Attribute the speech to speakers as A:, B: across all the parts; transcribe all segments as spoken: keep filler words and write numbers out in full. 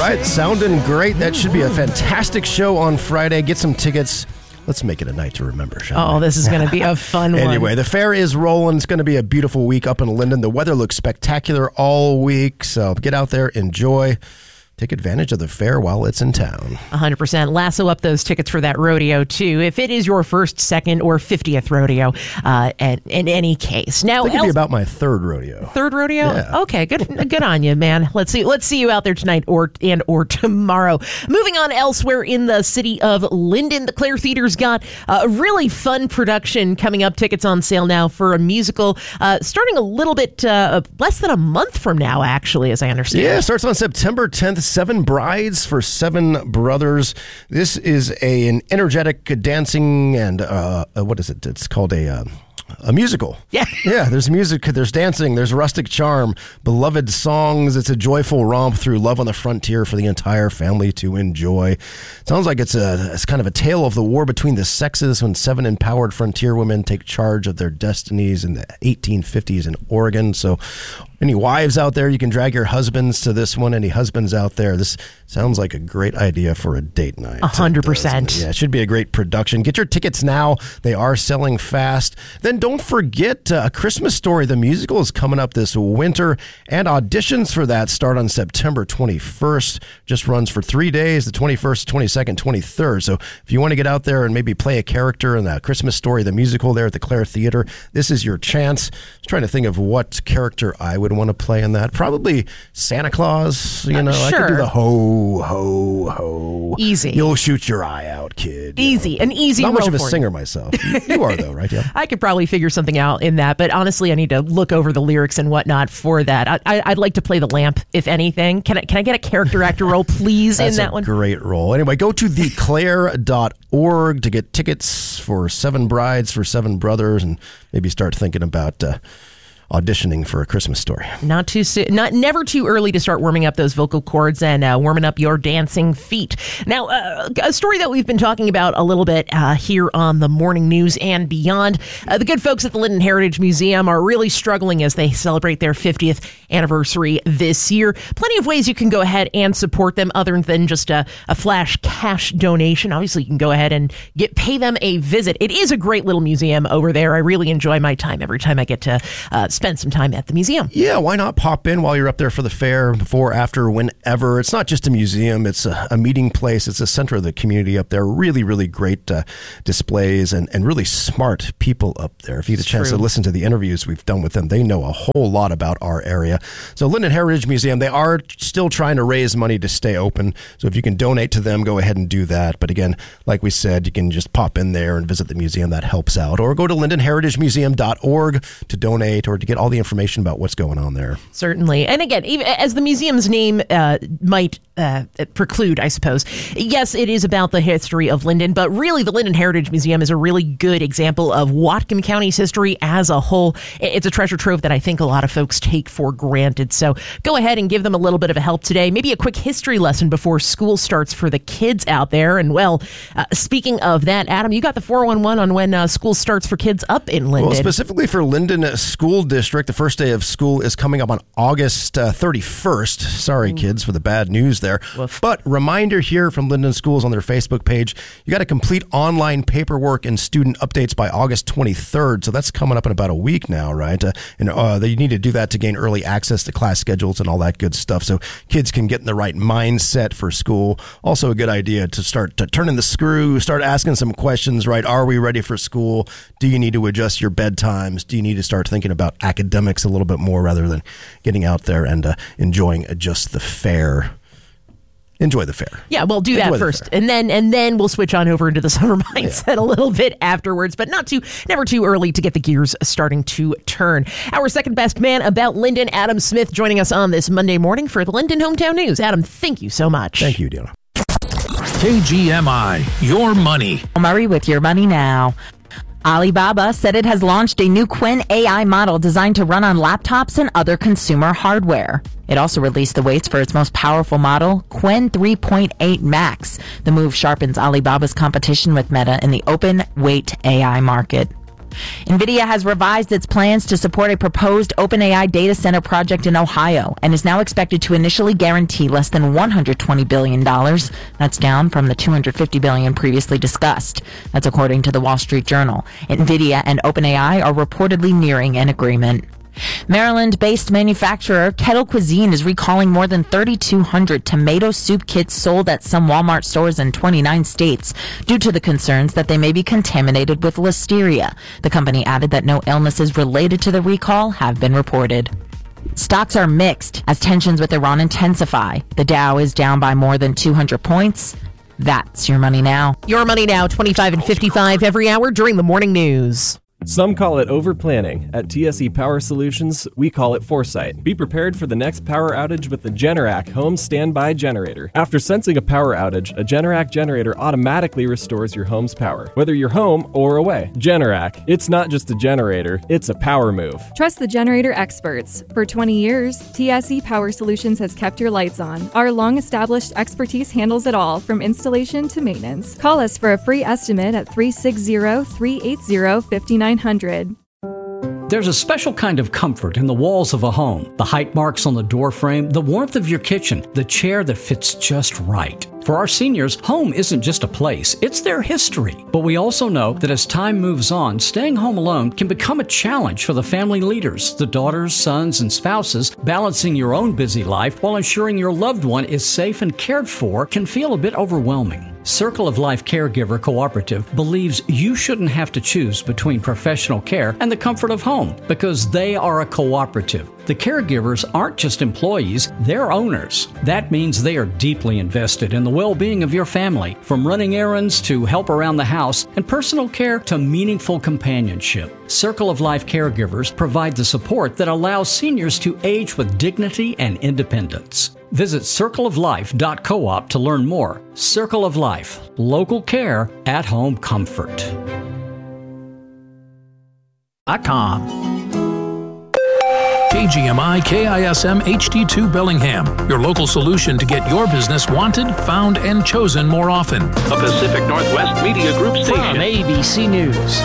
A: right, sounding great. That should be a fantastic show on Friday. Get some tickets. Let's make it a night to remember, shall we?
B: Oh, this is going to be a fun one.
A: Anyway, the fair is rolling. It's going to be a beautiful week up in Linden. The weather looks spectacular all week, so get out there, enjoy. Take advantage of the fair while it's in town.
B: one hundred percent. Lasso up those tickets for that rodeo, too, if it is your first, second, or fiftieth rodeo uh, in, in any case. Now,
A: I think it'd be about my third rodeo.
B: Third rodeo?
A: Yeah.
B: Okay, good good on you, man. Let's see Let's see you out there tonight or and or tomorrow. Moving on elsewhere in the city of Linden, the Clare Theater's got a really fun production coming up. Tickets on sale now for a musical uh, starting a little bit uh, less than a month from now, actually, as I understand.
A: Yeah, it starts on September tenth. Seven Brides for Seven Brothers. This is a, an energetic dancing and uh, uh, what is it? It's called a uh, a musical.
B: Yeah,
A: yeah. There's music, there's dancing, there's rustic charm, beloved songs. It's a joyful romp through love on the frontier for the entire family to enjoy. Sounds like it's a it's kind of a tale of the war between the sexes when seven empowered frontier women take charge of their destinies in the eighteen fifties in Oregon. So. Any wives out there, you can drag your husbands to this one. Any husbands out there, this sounds like a great idea for a date night.
B: A hundred percent.
A: Yeah, it should be a great production. Get your tickets now. They are selling fast. Then don't forget uh, A Christmas Story. The musical is coming up this winter, and auditions for that start on September twenty-first. Just runs for three days, the twenty-first, twenty-second, twenty-third. So if you want to get out there and maybe play a character in that Christmas Story, the musical there at the Clare Theater, this is your chance. I was trying to think of what character I would want to play in that. Probably Santa Claus, you know.
B: Uh, sure.
A: I could do the ho, ho, ho.
B: Easy.
A: You'll shoot your eye out, kid.
B: Easy.
A: know.
B: An easy
A: Not
B: role
A: much of a
B: for
A: singer
B: you.
A: myself. You, you are, though, right? Yeah.
B: I could probably figure something out in that, but honestly, I need to look over the lyrics and whatnot for that. I, I, I'd like to play the lamp, if anything. Can I, can I get a character actor role, please,
A: That's
B: in that
A: a
B: one?
A: Great role. Anyway, go to the clare dot org to get tickets for Seven Brides for Seven Brothers and maybe start thinking about uh, auditioning for A Christmas Story.
B: Not too soon, not never too early to start warming up those vocal cords and uh, warming up your dancing feet. Now, uh, a story that we've been talking about a little bit uh, here on the Morning News and beyond. Uh, the good folks at the Linden Heritage Museum are really struggling as they celebrate their fiftieth anniversary this year. Plenty of ways you can go ahead and support them other than just a, a flash cash donation. Obviously, you can go ahead and get pay them a visit. It is a great little museum over there. I really enjoy my time every time I get to uh, spend some time at the museum.
A: Yeah, why not pop in while you're up there for the fair, before, after, whenever. It's not just a museum, it's a, a meeting place. It's a center of the community up there. Really, really great uh, displays and, and really smart people up there. If you get a chance
B: true.
A: to listen to the interviews we've done with them, they know a whole lot about our area. So Linden Heritage Museum, they are still trying to raise money to stay open. So if you can donate to them, go ahead and do that. But again, like we said, you can just pop in there and visit the museum. That helps out. Or go to linden heritage museum dot org to donate or to get all the information about what's going on there.
B: Certainly. And again, even as the museum's name uh, might uh, preclude, I suppose, yes, it is about the history of Linden, but really the Linden Heritage Museum is a really good example of Whatcom County's history as a whole. It's a treasure trove that I think a lot of folks take for granted. So go ahead and give them a little bit of a help today. Maybe a quick history lesson before school starts for the kids out there. And well, uh, speaking of that, Adam, you got the four one one on when uh, school starts for kids up in Linden.
A: Well, specifically for Linden School District, the first day of school is coming up on August uh, thirty-first. Sorry, kids, for the bad news there.
B: Woof.
A: But reminder here from Linden Schools on their Facebook page, you got to complete online paperwork and student updates by August twenty-third. So that's coming up in about a week now, right? Uh, and uh, you need to do that to gain early access to class schedules and all that good stuff so kids can get in the right mindset for school. Also a good idea to start to turn in the screw, start asking some questions, right? Are we ready for school? Do you need to adjust your bedtimes? Do you need to start thinking about academics a little bit more rather than getting out there and uh, enjoying just the fair? Enjoy the fair.
B: Yeah, well, do
A: Enjoy
B: that
A: the
B: first,
A: fair.
B: and then and then we'll switch on over into the summer mindset a little bit afterwards, but not too, never too early to get the gears starting to turn. Our second best man about Linden, Adam Smith, joining us on this Monday morning for the Linden Hometown News. Adam, thank you so much.
A: Thank you, Deanna.
C: K G M I, your money.
D: Murray with your money now. Alibaba said it has launched a new Qwen A I model designed to run on laptops and other consumer hardware. It also released the weights for its most powerful model, Qwen three point eight Max. The move sharpens Alibaba's competition with Meta in the open weight A I market. NVIDIA has revised its plans to support a proposed OpenAI data center project in Ohio and is now expected to initially guarantee less than one hundred twenty billion dollars. That's down from the two hundred fifty billion dollars previously discussed. That's according to the Wall Street Journal. NVIDIA and OpenAI are reportedly nearing an agreement. Maryland-based manufacturer Kettle Cuisine is recalling more than thirty-two hundred tomato soup kits sold at some Walmart stores in twenty-nine states due to the concerns that they may be contaminated with listeria. The company added that no illnesses related to the recall have been reported. Stocks are mixed as tensions with Iran intensify. The Dow is down by more than two hundred points. That's your money now.
B: Your money now, twenty-five and fifty-five every hour during the morning news.
E: Some call it over-planning. At T S E Power Solutions, we call it foresight. Be prepared for the next power outage with the Generac Home Standby Generator. After sensing a power outage, a Generac generator automatically restores your home's power, whether you're home or away. Generac, it's not just a generator, it's a power move.
F: Trust the generator experts. For twenty years, T S E Power Solutions has kept your lights on. Our long-established expertise handles it all, from installation to maintenance. Call us for a free estimate at three six zero, three eight zero, five nine hundred.
G: There's a special kind of comfort in the walls of a home. The height marks on the door frame, the warmth of your kitchen, the chair that fits just right. For our seniors, home isn't just a place, it's their history. But we also know that as time moves on, staying home alone can become a challenge for the family leaders, the daughters, sons, and spouses. Balancing your own busy life while ensuring your loved one is safe and cared for can feel a bit overwhelming. Circle of Life Caregiver Cooperative believes you shouldn't have to choose between professional care and the comfort of home because they are a cooperative. The caregivers aren't just employees, they're owners. That means they are deeply invested in the well-being of your family, from running errands to help around the house and personal care to meaningful companionship. Circle of Life Caregivers provide the support that allows seniors to age with dignity and independence. Visit circle of life dot coop to learn more. Circle of Life, local care, at-home comfort.
C: .com. K G M I K I S M H D two Bellingham, your local solution to get your business wanted, found, and chosen more often.
H: A Pacific Northwest Media Group station.
I: From A B C News.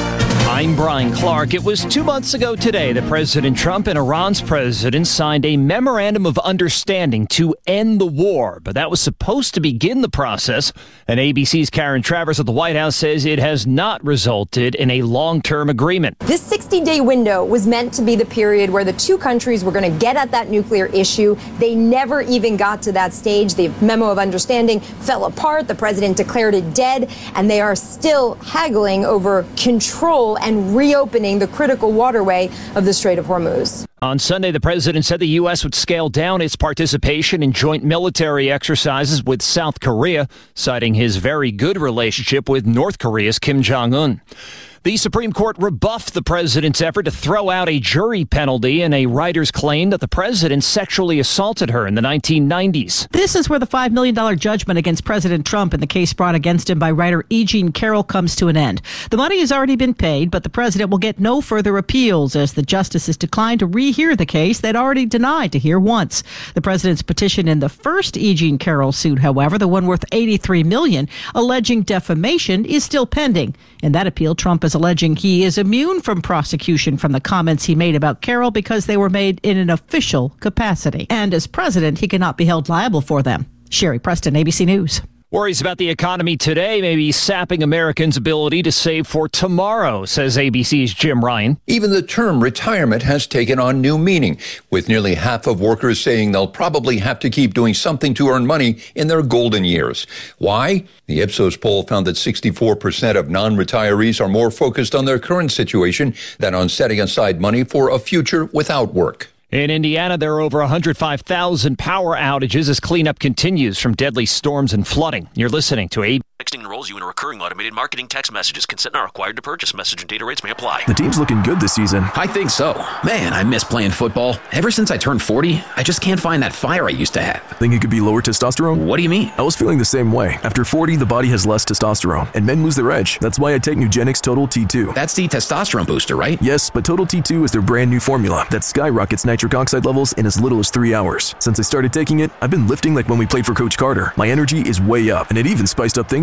I: I'm Brian Clark. It was two months ago today that President Trump and Iran's president signed a memorandum of understanding to end the war, but that was supposed to begin the process. And A B C's Karen Travers at the White House says it has not resulted in a long-term agreement.
J: This sixty-day window was meant to be the period where the two countries were going to get at that nuclear issue. They never even got to that stage. The memo of understanding fell apart. The president declared it dead, and they are still haggling over control and reopening the critical waterway of the Strait of Hormuz.
I: On Sunday, the president said the U S would scale down its participation in joint military exercises with South Korea, citing his very good relationship with North Korea's Kim Jong-un. The Supreme Court rebuffed the president's effort to throw out a jury penalty in a writer's claim that the president sexually assaulted her in the nineteen nineties.
K: This is where the five million dollars judgment against President Trump and the case brought against him by writer E. Jean Carroll comes to an end. The money has already been paid, but the president will get no further appeals as the justices declined to rehear the case they'd already denied to hear once. The president's petition in the first E. Jean Carroll suit, however, the one worth eighty-three million dollars, alleging defamation, is still pending. In that appeal, Trump is alleging he is immune from prosecution from the comments he made about Carroll because they were made in an official capacity. And as president, he cannot be held liable for them. Sherry Preston, A B C News.
I: Worries about the economy today may be sapping Americans' ability to save for tomorrow, says A B C's Jim Ryan.
L: Even the term retirement has taken on new meaning, with nearly half of workers saying they'll probably have to keep doing something to earn money in their golden years. Why? The Ipsos poll found that sixty-four percent of non-retirees are more focused on their current situation than on setting aside money for a future without work.
I: In Indiana, there are over one hundred five thousand power outages as cleanup continues from deadly storms and flooding. You're listening to A B C.
M: Texting enrolls you in a recurring automated marketing text messages. Consent not required to purchase. Message and data rates may apply.
N: The team's looking good this season.
O: I think so. Man, I miss playing football. Ever since I turned forty, I just can't find that fire I used to have.
N: Think it could be lower testosterone?
O: What do you mean?
N: I was feeling the same way. After forty, the body has less testosterone, and men lose their edge. That's why I take Nugenix Total T two.
O: That's the testosterone booster, right?
N: Yes, but Total T two is their brand new formula that skyrockets nitric oxide levels in as little as three hours. Since I started taking it, I've been lifting like when we played for Coach Carter. My energy is way up, and it even spiced up things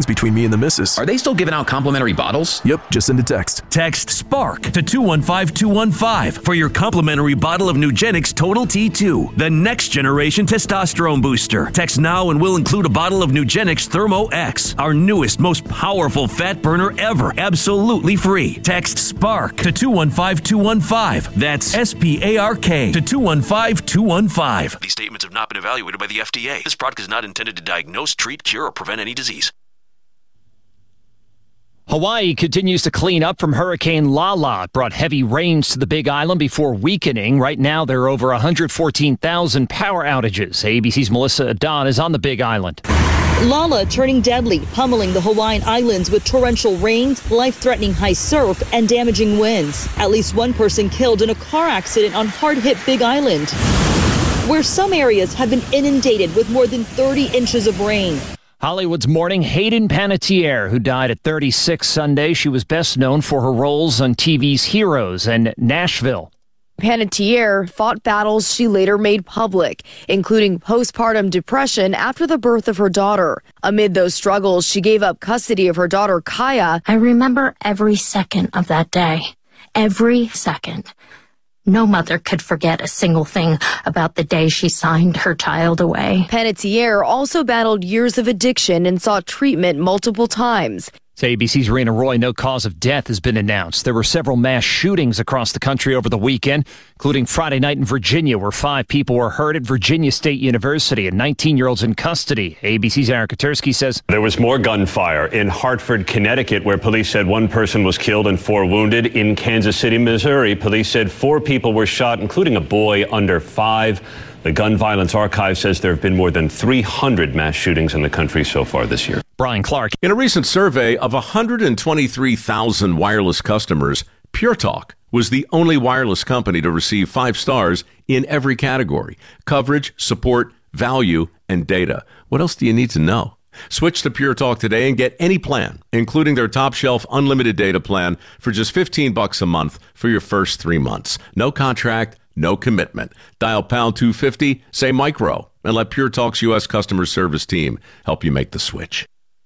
N: between me and the missus.
O: Are they still giving out complimentary bottles?
N: Yep, just send a text.
P: Text SPARK to two one five two one five for your complimentary bottle of Nugenix Total T two, the next generation testosterone booster. Text now and we'll include a bottle of Nugenix Thermo X, our newest, most powerful fat burner ever, absolutely free. Text SPARK to two one five two one five. That's S P A R K to two one five two one five.
M: These statements have not been evaluated by the F D A. This product is not intended to diagnose, treat, cure, or prevent any disease.
I: Hawaii continues to clean up from Hurricane Lala. It brought heavy rains to the Big Island before weakening. Right now, there are over one hundred fourteen thousand power outages. A B C's Melissa Adon is on the Big Island.
Q: Lala turning deadly, pummeling the Hawaiian Islands with torrential rains, life-threatening high surf, and damaging winds. At least one person killed in a car accident on hard-hit Big Island, where some areas have been inundated with more than thirty inches of rain.
I: Hollywood's mourning Hayden Panettiere, who died at thirty-six Sunday. She was best known for her roles on T V's Heroes and Nashville.
R: Panettiere fought battles she later made public, including postpartum depression after the birth of her daughter. Amid those struggles, she gave up custody of her daughter, Kaya.
S: I remember every second of that day. Every second. No mother could forget a single thing about the day she signed her child away.
R: Panettiere also battled years of addiction and sought treatment multiple times.
I: A B C's Rena Roy, no cause of death has been announced. There were several mass shootings across the country over the weekend, including Friday night in Virginia, where five people were hurt at Virginia State University and nineteen-year-olds in custody. A B C's Aaron Katursky says
T: there was more gunfire in Hartford, Connecticut, where police said one person was killed and four wounded. In Kansas City, Missouri, police said four people were shot, including a boy under five. The Gun Violence Archive says there have been more than three hundred mass shootings in the country so far this year.
I: Brian Clark.
U: In a recent survey of one hundred twenty-three thousand wireless customers, Pure Talk was the only wireless company to receive five stars in every category: coverage, support, value, and data. What else do you need to know? Switch to Pure Talk today and get any plan, including their top shelf unlimited data plan, for just fifteen bucks a month for your first three months. No contract, no commitment. Dial pound two fifty, say micro, and let Pure Talk's U S customer service team help you make the switch.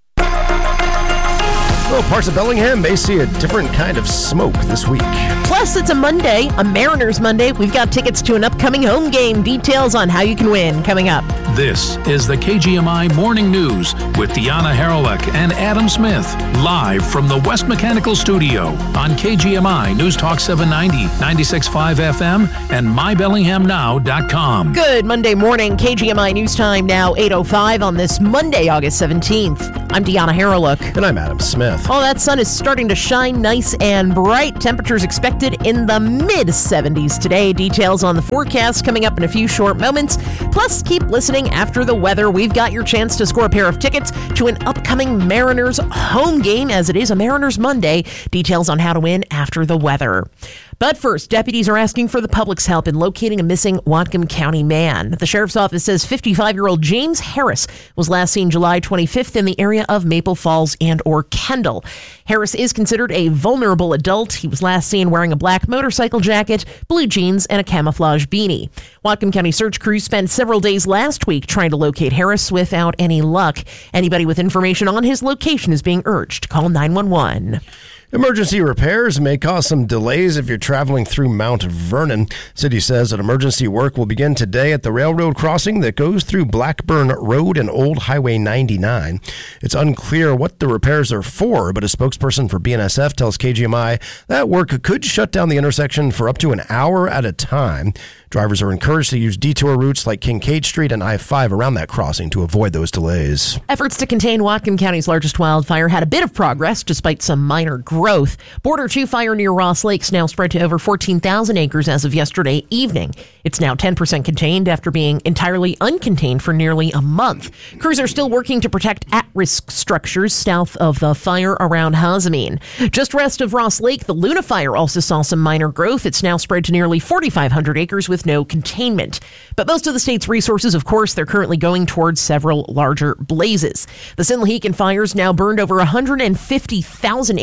A: Well, parts of Bellingham may see a different kind of smoke this week.
B: Plus, it's a Monday, a Mariners Monday. We've got tickets to an upcoming home game. Details on how you can win coming up.
C: This is the K G M I Morning News with Deanna Haralick and Adam Smith, live from the West Mechanical Studio on K G M I News Talk seven ninety, ninety-six point five F M, and my bellingham now dot com.
B: Good Monday morning, K G M I News Time now eight oh five on this Monday, August seventeenth. I'm Deanna Haralick.
A: And I'm Adam Smith.
B: Oh, that sun is starting to shine nice and bright. Temperatures expected in the mid seventies today. Details on the forecast coming up in a few short moments. Plus, keep listening after the weather. We've got your chance to score a pair of tickets to an upcoming Mariners home game, as it is a Mariners Monday. Details on how to win after the weather. But first, deputies are asking for the public's help in locating a missing Whatcom County man. The sheriff's office says fifty-five-year-old James Harris was last seen July twenty-fifth in the area of Maple Falls and or Kendall. Harris is considered a vulnerable adult. He was last seen wearing a black motorcycle jacket, blue jeans, and a camouflage beanie. Whatcom County search crews spent several days last week trying to locate Harris without any luck. Anybody with information on his location is being urged to call nine one one.
A: Emergency repairs may cause some delays if you're traveling through Mount Vernon. City says that emergency work will begin today at the railroad crossing that goes through Blackburn Road and Old Highway ninety-nine. It's unclear what the repairs are for, but a spokesperson for B N S F tells K G M I that work could shut down the intersection for up to an hour at a time. Drivers are encouraged to use detour routes like Kincaid Street and I five around that crossing to avoid those delays.
B: Efforts to contain Whatcom County's largest wildfire had a bit of progress despite some minor growth. Border two fire near Ross Lake's now spread to over fourteen thousand acres as of yesterday evening. It's now ten percent contained after being entirely uncontained for nearly a month. Crews are still working to protect at-risk structures south of the fire around Hazameen. Just west of Ross Lake, the Luna fire also saw some minor growth. It's now spread to nearly forty-five hundred acres with no containment. But most of the state's resources, of course, they're currently going towards several larger blazes. The Sinlaheakin fires now burned over one hundred fifty thousand acres, while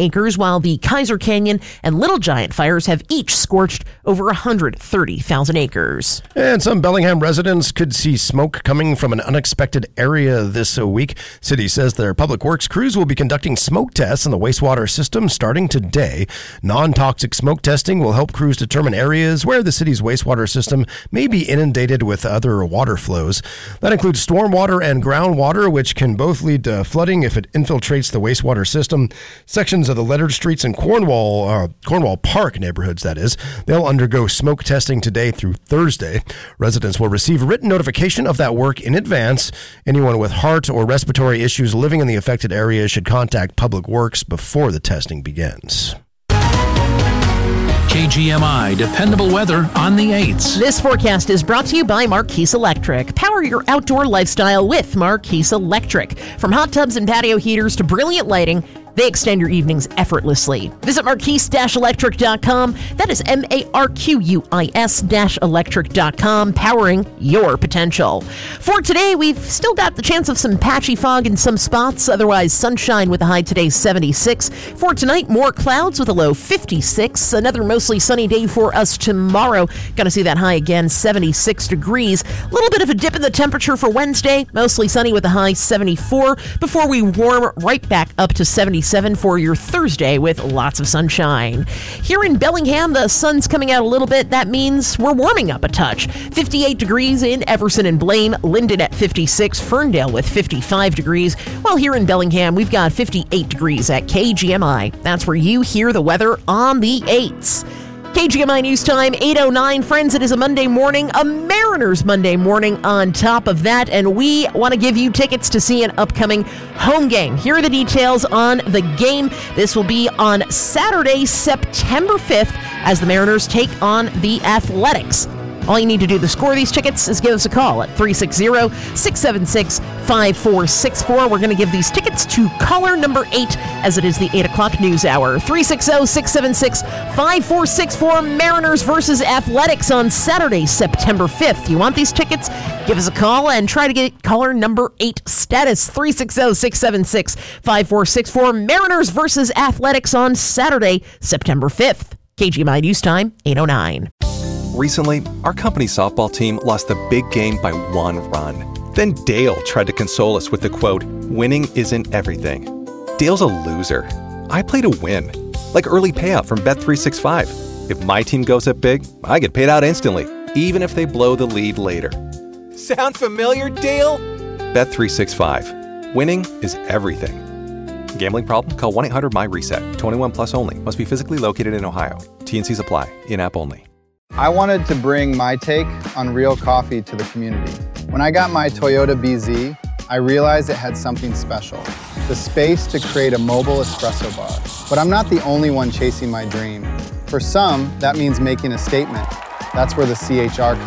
B: while the Kaiser Canyon and Little Giant fires have each scorched over one hundred thirty thousand acres.
A: And some Bellingham residents could see smoke coming from an unexpected area this week. City says their public works crews will be conducting smoke tests in the wastewater system starting today. Non-toxic smoke testing will help crews determine areas where the city's wastewater system may be inundated with other water flows. That includes stormwater and groundwater, which can both lead to flooding if it infiltrates the wastewater system. Sections of the lettered streets in Cornwall, uh, Cornwall Park neighborhoods, that is, they'll undergo smoke testing today through Thursday. Residents will receive written notification of that work in advance. Anyone with heart or respiratory issues living in the affected area should contact Public Works before the testing begins.
C: K G M I dependable weather on the eights.
B: This forecast is brought to you by Marquise Electric. Power your outdoor lifestyle with Marquise Electric. From hot tubs and patio heaters to brilliant lighting, they extend your evenings effortlessly. Visit marquise dash electric dot com. That is M A R Q U I S dash electric dot com, powering your potential. For today, we've still got the chance of some patchy fog in some spots. Otherwise, sunshine with a high today seventy-six. For tonight, more clouds with a low fifty-six. Another mostly sunny day for us tomorrow. Gonna see that high again, seventy-six degrees. A little bit of a dip in the temperature for Wednesday. Mostly sunny with a high seventy-four before we warm right back up to seventy-seven for your Thursday with lots of sunshine. Here in Bellingham, the sun's coming out a little bit. That means we're warming up a touch. fifty-eight degrees in Everson and Blaine, Linden at fifty-six, Ferndale with fifty-five degrees. While here in Bellingham, we've got fifty-eight degrees at K G M I. That's where you hear the weather on the eights. K G M I News Time, eight oh nine. Friends, it is a Monday morning, a Mariners Monday morning on top of that, and we want to give you tickets to see an upcoming home game. Here are the details on the game. This will be on Saturday, September fifth, as the Mariners take on the Athletics. All you need to do to score these tickets is give us a call at three six zero, six seven six, five four six four. We're going to give these tickets to caller number eight as it is the eight o'clock news hour. three six zero, six seven six, five four six four. Mariners versus Athletics on Saturday, September fifth. You want these tickets? Give us a call and try to get caller number eight status. three six zero, six seven six, five four six four. Mariners versus Athletics on Saturday, September fifth. K G M I News Time, eight oh nine.
D: Recently, our company's softball team lost a big game by one run. Then Dale tried to console us with the quote, "Winning isn't everything." Dale's a loser. I play to win. Like early payout from Bet three sixty-five. If my team goes up big, I get paid out instantly, even if they blow the lead later. Sound familiar, Dale? Bet three sixty-five. Winning is everything. Gambling problem? Call one eight hundred M Y reset. twenty-one plus only. Must be physically located in Ohio. T and Cs apply. In-app only.
V: I wanted to bring my take on real coffee to the community. When I got my Toyota B Z, I realized it had something special, the space to create a mobile espresso bar. But I'm not the only one chasing my dream. For some, that means making a statement. That's where the C H R comes